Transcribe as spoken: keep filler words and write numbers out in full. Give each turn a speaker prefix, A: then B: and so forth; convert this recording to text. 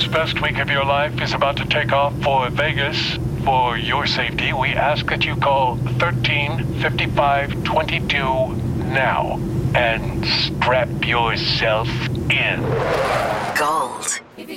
A: God's best week of your life is about to take off for Vegas. For your safety, we ask that you call thirteen fifty-five twenty-two now and strap yourself in.
B: Gold.